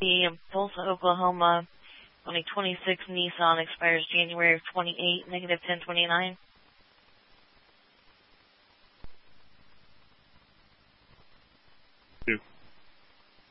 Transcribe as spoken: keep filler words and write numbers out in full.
in Tulsa, Oklahoma, twenty twenty-six Nissan expires January of twenty-eight, negative ten twenty-nine.